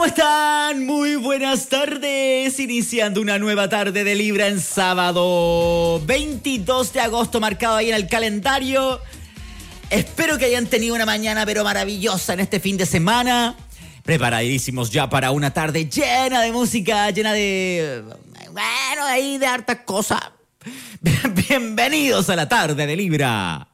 ¿Cómo están? Muy buenas tardes. Iniciando una nueva tarde de Libra en sábado 22 de agosto, marcado ahí en el calendario. Espero que hayan tenido una mañana pero maravillosa en este fin de semana. Preparadísimos ya para una tarde llena de música, llena de... bueno, ahí de hartas cosas. Bienvenidos a la tarde de Libra.